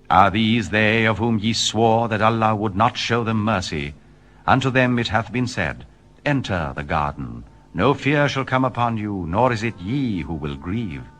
Are these they of whom ye swore that Allah would not show them mercy? Unto them it hath been said, Enter the garden. No fear shall come upon you, nor is it ye who will grieve.